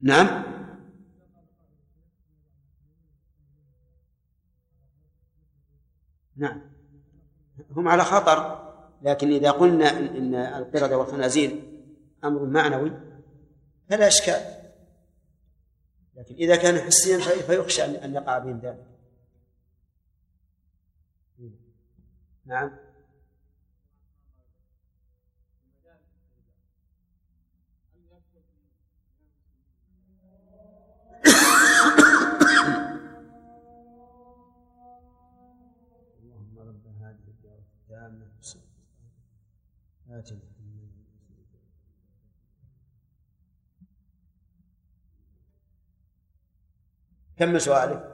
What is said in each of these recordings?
نعم. نعم هم على خطر، لكن إذا قلنا إن القردة والخنازير أمر معنوي فلا إشكال، لكن إذا كان حسيا فيخشى أن يقع بهم ذلك. نعم. اللهم رب هذه الدعوة التامة آتنا. كم سؤالك؟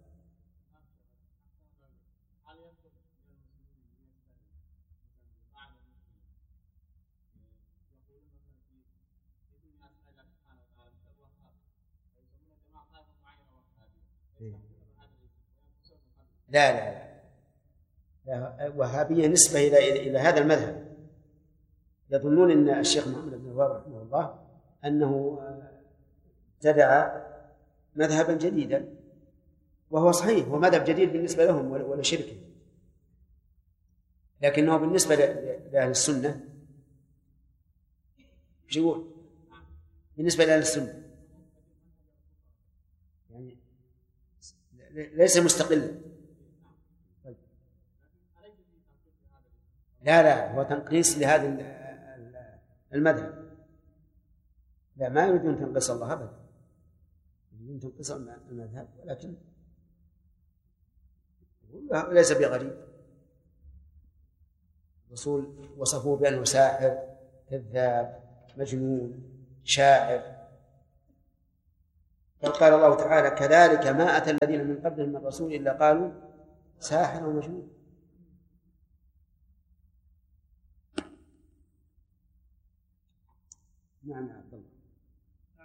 لا لا لا، وهابية نسبة إلى هذا المذهب. يظنون أن الشيخ محمد بن الوهاب رحمه الله أنه ابتدع مذهبا جديدا، وهو صحيح، هو مذهب جديد بالنسبة لهم ولشركه، لكنه بالنسبة لأهل السنة ايش يقول؟ بالنسبة لأهل السنة يعني ليس مستقلا. لا لا، هو تنقيص لهذا المذهب، لا ما يريدون تنقيص الله أبدا، يريدون تنقيص المذهب، ولكن ليس بغريب. الرسول وصفوه بأنه ساحر كذاب مجنون شاعر، قال الله تعالى كذلك ما أتى الذين من قبلهم من رسول إلا قالوا ساحر ومجنون. نعم يا عبد الله.